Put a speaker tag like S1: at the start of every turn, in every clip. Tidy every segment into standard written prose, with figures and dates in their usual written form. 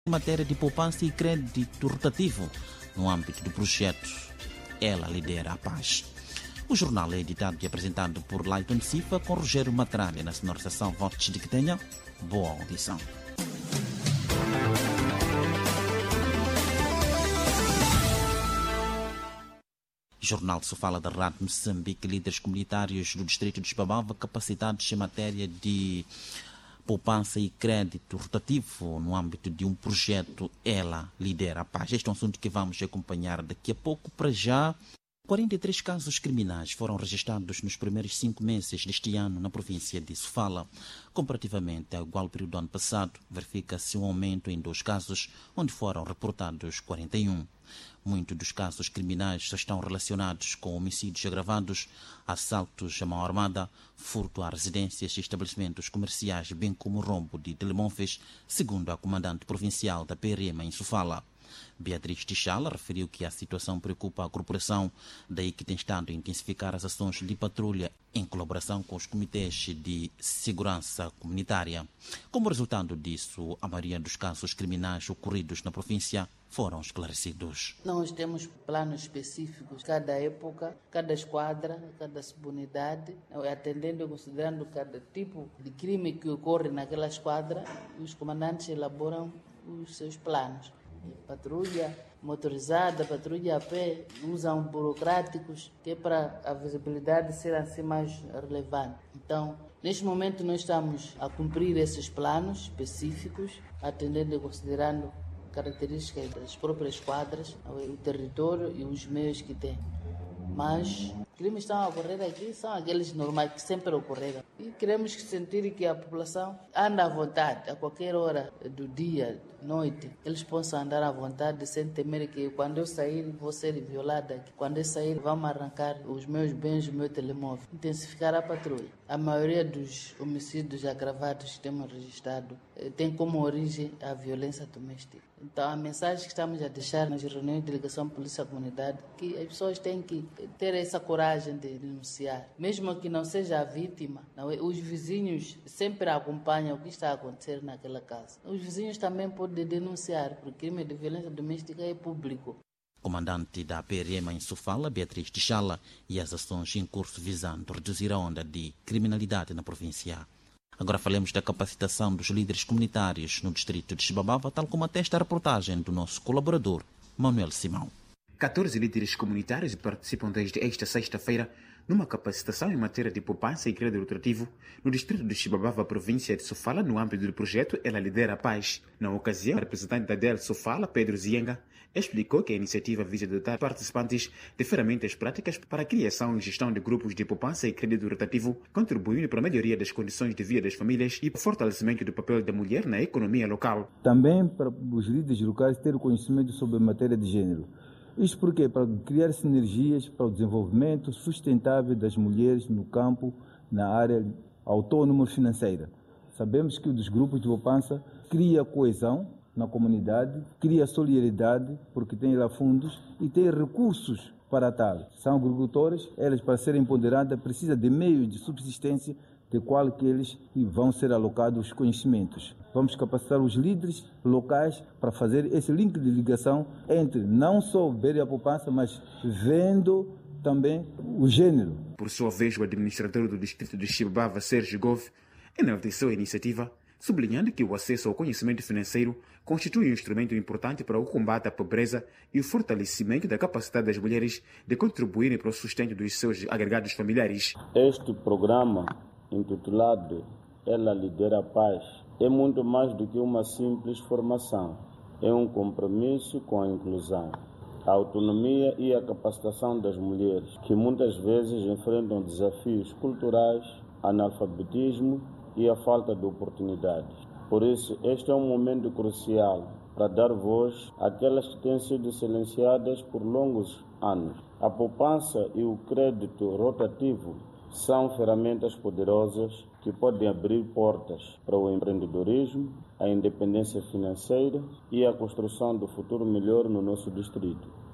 S1: em matéria de poupança e crédito rotativo no âmbito do projeto Ela Lidera a Paz. O jornal é editado e apresentado por Leighton Sifa com Rogério Matralha na sonorização Votos de que tenha boa audição. Jornal se fala da Rádio Moçambique, líderes comunitários do distrito de Xibabava capacitados em matéria de poupança e crédito rotativo no âmbito de um projeto Ela Lidera a Paz. Este é um assunto que vamos acompanhar daqui a pouco. Para já, 43 casos criminais foram registrados nos primeiros 5 meses deste ano na província de Sofala. Comparativamente ao igual período do ano passado, verifica-se um aumento em 2 casos, onde foram reportados 41. Muitos dos casos criminais só estão relacionados com homicídios agravados, assaltos à mão armada, furto a residências e estabelecimentos comerciais, bem como rombo de telemóveis, segundo a comandante provincial da PRM em Sofala. Beatriz Tichala referiu que a situação preocupa a corporação, daí que tem estado a intensificar as ações de patrulha em colaboração com os comitês de segurança comunitária. Como resultado disso, a maioria dos casos criminais ocorridos na província foram esclarecidos.
S2: Nós temos planos específicos, cada época, cada esquadra, cada subunidade, atendendo e considerando cada tipo de crime que ocorre naquela esquadra, os comandantes elaboram os seus planos. Patrulha motorizada, patrulha a pé, usam burocráticos, que é para a visibilidade ser assim mais relevante. Então, neste momento nós estamos a cumprir esses planos específicos, atendendo e considerando características das próprias quadras, o território e os meios que tem. Mas crimes estão a ocorrer aqui são aqueles normais que sempre ocorreram. E queremos sentir que a população anda à vontade, a qualquer hora do dia, noite, eles possam andar à vontade sem temer que quando eu sair vou ser violada, que quando eu sair vão arrancar os meus bens, o meu telemóvel. Intensificar a patrulha. A maioria dos homicídios agravados que temos registrado tem como origem a violência doméstica. Então, a mensagem que estamos a deixar nas reuniões de delegação polícia-comunidade é que as pessoas têm que ter essa coragem de denunciar. Mesmo que não seja a vítima, não é? Os vizinhos sempre acompanham o que está a acontecer naquela casa. Os vizinhos também podem denunciar, porque o crime de violência doméstica é público.
S1: Comandante da PRM em Sofala, Beatriz Tichala, e as ações em curso visando reduzir a onda de criminalidade na província. Agora falemos da capacitação dos líderes comunitários no distrito de Xibabava, tal como atesta a reportagem do nosso colaborador, Manuel Simão.
S3: 14 líderes comunitários participam desde esta sexta-feira numa capacitação em matéria de poupança e crédito rotativo no distrito de Xibabava, província de Sofala, no âmbito do projeto Ela Lidera a Paz. Na ocasião, o representante da DEL Sofala, Pedro Zienga, explicou que a iniciativa visa dotar participantes de ferramentas práticas para a criação e gestão de grupos de poupança e crédito rotativo, contribuindo para a melhoria das condições de vida das famílias e para o fortalecimento do papel da mulher na economia local.
S4: Também para os líderes locais terem conhecimento sobre a matéria de gênero. Isto porque para criar sinergias para o desenvolvimento sustentável das mulheres no campo, na área autônoma financeira. Sabemos que os grupos de poupança cria coesão na comunidade, cria solidariedade, porque tem lá fundos e tem recursos para tal. São agricultores, eles para serem empoderadas precisam de meios de subsistência de qual que eles vão ser alocados os conhecimentos. Vamos capacitar os líderes locais para fazer esse link de ligação entre não só ver a poupança, mas vendo também o gênero.
S3: Por sua vez, o administrador do distrito de Xibabava, Sérgio Gove, enalteceu a iniciativa, sublinhando que o acesso ao conhecimento financeiro constitui um instrumento importante para o combate à pobreza e o fortalecimento da capacidade das mulheres de contribuírem para o sustento dos seus agregados familiares.
S5: Este programa, intitulado Ela Lidera a Paz, é muito mais do que uma simples formação. É um compromisso com a inclusão, a autonomia e a capacitação das mulheres, que muitas vezes enfrentam desafios culturais, analfabetismo e a falta de oportunidades. Por isso, este é um momento crucial para dar voz àquelas que têm sido silenciadas por longos anos. A poupança e o crédito rotativo são ferramentas poderosas que podem abrir portas para o empreendedorismo, a independência financeira e a construção do futuro melhor no nosso distrito.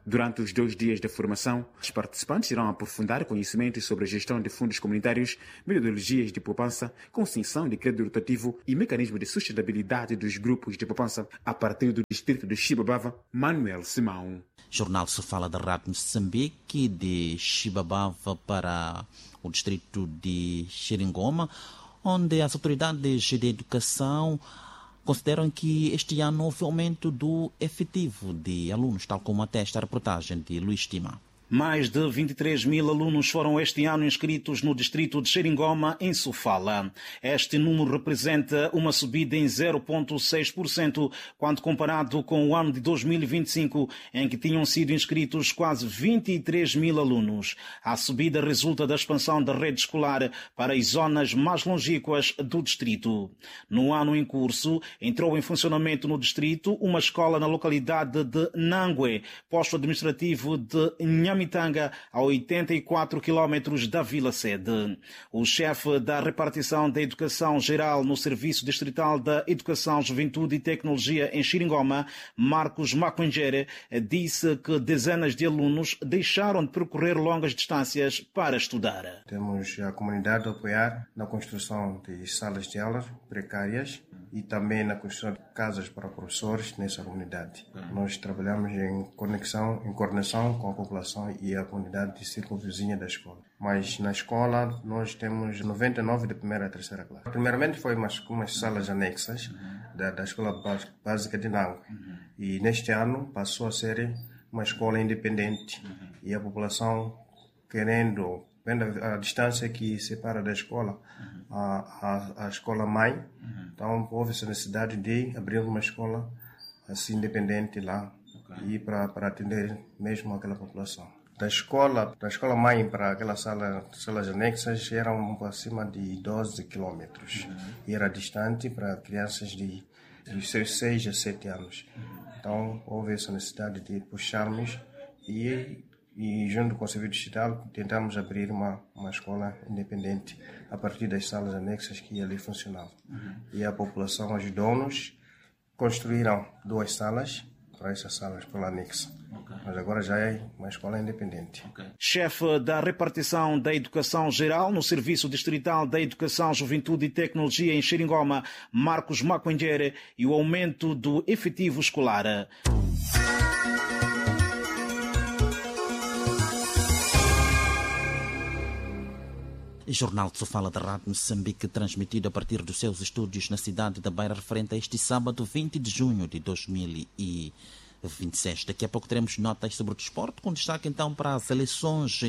S3: Durante os 2 dias da formação, os participantes irão aprofundar conhecimentos sobre a gestão de fundos comunitários, metodologias de poupança, concessão de crédito rotativo e mecanismo de sustentabilidade dos grupos de poupança a partir do distrito de Xibabava, Manuel Simão.
S1: Jornal se fala da Rádio Moçambique, de Xibabava para o distrito de Xeringoma, onde as autoridades de educação consideram que este ano houve aumento do efetivo de alunos, tal como atesta a reportagem de Luís Tima.
S6: Mais de 23 mil alunos foram este ano inscritos no distrito de Xeringoma, em Sofala. Este número representa uma subida em 0,6% quando comparado com o ano de 2025, em que tinham sido inscritos quase 23 mil alunos. A subida resulta da expansão da rede escolar para as zonas mais longínquas do distrito. No ano em curso, entrou em funcionamento no distrito uma escola na localidade de Nangue, posto administrativo de Nhamitanga, a 84 quilómetros da vila-sede. O chefe da repartição da Educação Geral no Serviço Distrital da Educação, Juventude e Tecnologia em Xeringoma, Marcos Macuengere, disse que dezenas de alunos deixaram de percorrer longas distâncias para estudar.
S7: Temos a comunidade a apoiar na construção de salas de aulas precárias e também na construção de casas para professores nessa comunidade. Nós trabalhamos em coordenação com a população e a comunidade de circunvizinha da escola. Mas na escola nós temos 99 de primeira a terceira classe. Primeiramente foi umas salas anexas da escola básica de Nangue. E neste ano passou a ser uma escola independente e a população vendo a distância que separa da escola a escola mãe, então houve essa necessidade de abrir uma escola assim independente lá e para atender mesmo aquela população. Da escola mãe para aquelas salas anexas eram acima de 12 quilômetros e era distante para crianças de 6 a 7 anos. Então houve essa necessidade de puxarmos e junto com o Serviço Distrital tentamos abrir uma escola independente a partir das salas anexas que ali funcionavam. E a população ajudou-nos, construíram 2 salas para essas salas pela anexa. Mas agora já é uma escola independente.
S6: Chefe da repartição da Educação Geral no Serviço Distrital da Educação, Juventude e Tecnologia em Xeringoma, Marcos Macuengere, e o aumento do efetivo escolar.
S1: O Jornal de Sofala da Rádio Moçambique, transmitido a partir dos seus estúdios na cidade da Beira, referente a este sábado 20 de junho de 2026. Daqui a pouco teremos notas sobre o desporto, com destaque então para as eleições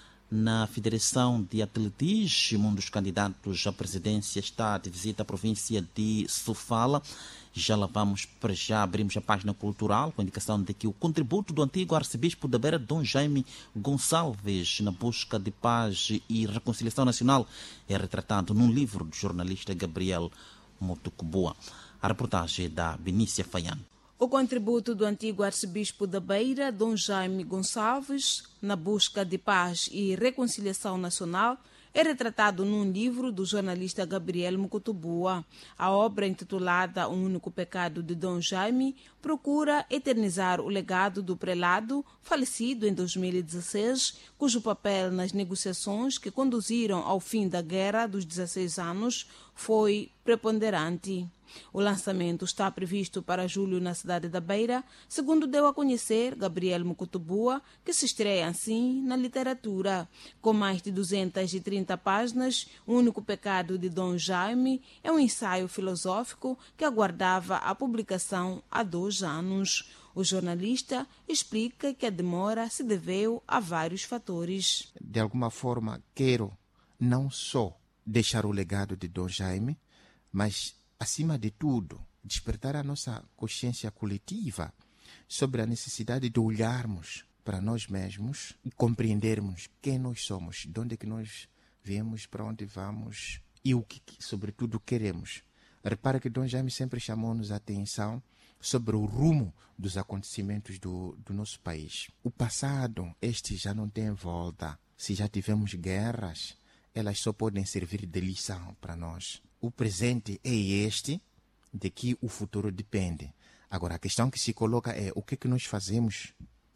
S1: na Federação de Atletismo. Um dos candidatos à presidência está de visita à província de Sofala. Já lá vamos para já, abrimos a página cultural com a indicação de que o contributo do antigo arcebispo da Beira, Dom Jaime Gonçalves, na busca de paz e reconciliação nacional, é retratado num livro do jornalista Gabriel Motucubua. A reportagem é da Benícia Faiano.
S8: O contributo do antigo arcebispo da Beira, Dom Jaime Gonçalves, na busca de paz e reconciliação nacional, é retratado num livro do jornalista Gabriel Motucubua. A obra, intitulada Um Único Pecado de Dom Jaime, procura eternizar o legado do prelado, falecido em 2016, cujo papel nas negociações que conduziram ao fim da Guerra dos 16 anos foi preponderante. O lançamento está previsto para julho na cidade da Beira, segundo deu a conhecer Gabriel Motucubua, que se estreia assim na literatura. Com mais de 230 páginas, O Único Pecado de Dom Jaime é um ensaio filosófico que aguardava a publicação há 2 anos. O jornalista explica que a demora se deveu a vários fatores.
S9: De alguma forma, quero não só deixar o legado de Dom Jaime, mas acima de tudo, despertar a nossa consciência coletiva sobre a necessidade de olharmos para nós mesmos e compreendermos quem nós somos, de onde é que nós viemos, para onde vamos e o que, sobretudo, queremos. Repara que Dom Jaime sempre chamou-nos a atenção sobre o rumo dos acontecimentos do nosso país. O passado, este já não tem volta. Se já tivemos guerras, elas só podem servir de lição para nós. O presente é este, de que o futuro depende. Agora, a questão que se coloca é o que nós fazemos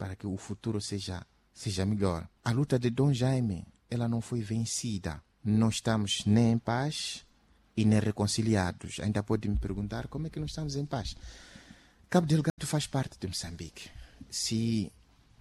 S9: para que o futuro seja melhor. A luta de Dom Jaime, ela não foi vencida. Não estamos nem em paz e nem reconciliados. Ainda pode me perguntar como é que não estamos em paz. Cabo Delgado faz parte de Moçambique. Se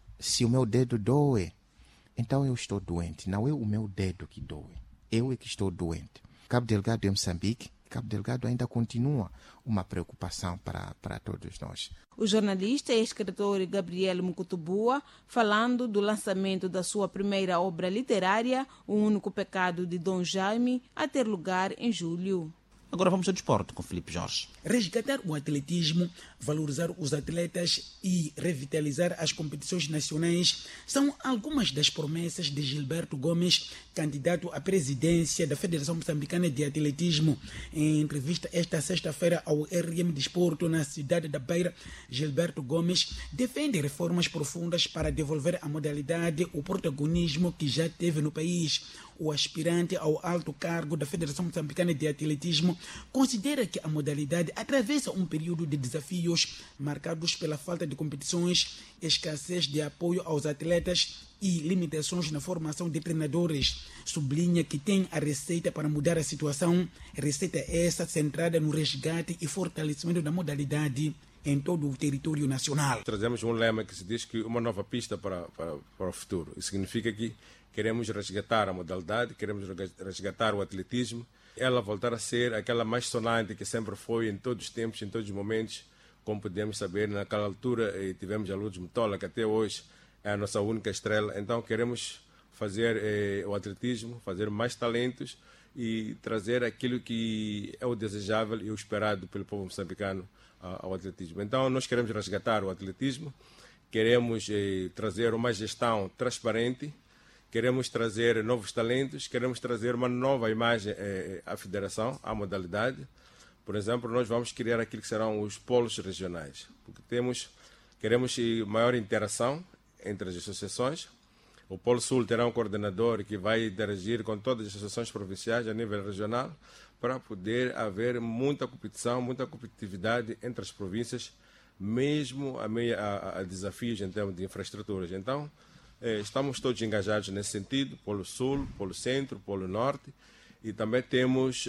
S9: o meu dedo doe, então eu estou doente. Não é o meu dedo que doe. Eu é que estou doente. Cabo Delgado é Moçambique. Cabo Delgado ainda continua uma preocupação para todos nós.
S8: O jornalista e escritor Gabriel Mukutubua, falando do lançamento da sua primeira obra literária, O Único Pecado de Dom Jaime, a ter lugar em julho.
S1: Agora vamos ao desporto com Filipe Jorge.
S10: Resgatar o atletismo, valorizar os atletas e revitalizar as competições nacionais são algumas das promessas de Gilberto Gomes, candidato à presidência da Federação Moçambicana de Atletismo. Em entrevista esta sexta-feira ao RM Desporto na cidade da Beira, Gilberto Gomes defende reformas profundas para devolver à modalidade o protagonismo que já teve no país. O aspirante ao alto cargo da Federação Moçambicana de Atletismo considera que a modalidade atravessa um período de desafios marcados pela falta de competições, escassez de apoio aos atletas e limitações na formação de treinadores. Sublinha que tem a receita para mudar a situação, receita essa centrada no resgate e fortalecimento da modalidade em todo o território nacional.
S11: Trazemos um lema que se diz que uma nova pista para o futuro. Isso significa que queremos resgatar a modalidade, queremos resgatar o atletismo, ela voltar a ser aquela mais sonante que sempre foi em todos os tempos, em todos os momentos. Como podemos saber, naquela altura tivemos a Lourdes Mutola, que até hoje é a nossa única estrela. Então queremos fazer o atletismo, fazer mais talentos e trazer aquilo que é o desejável e o esperado pelo povo moçambicano ao atletismo. Então nós queremos resgatar o atletismo, queremos trazer uma gestão transparente, queremos trazer novos talentos, queremos trazer uma nova imagem à federação, à modalidade. Por exemplo, nós vamos criar aquilo que serão os polos regionais, porque queremos maior interação entre as associações. O Polo Sul terá um coordenador que vai interagir com todas as associações provinciais a nível regional para poder haver muita competição, muita competitividade entre as províncias, mesmo a desafios em termos de infraestruturas. Então, estamos todos engajados nesse sentido, Polo Sul, Polo Centro, Polo Norte, e também temos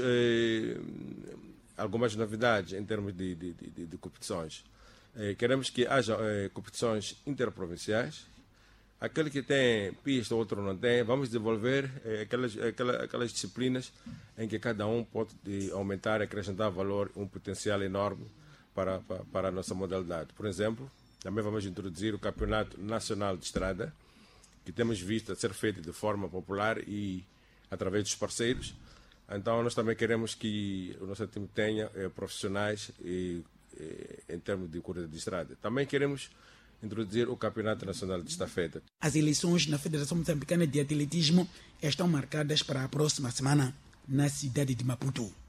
S11: algumas novidades em termos de competições. Queremos que haja competições interprovinciais. Aquele que tem pista, o outro não tem. Vamos desenvolver aquelas disciplinas em que cada um pode aumentar e acrescentar valor, um potencial enorme para a nossa modalidade. Por exemplo, também vamos introduzir o Campeonato Nacional de Estrada, que temos visto a ser feito de forma popular e através dos parceiros. Então, nós também queremos que o nosso time tenha profissionais em termos de corrida de estrada. Também queremos introduzir o Campeonato Nacional de Estafeta.
S10: As eleições na Federação Moçambicana de Atletismo estão marcadas para a próxima semana na cidade de Maputo.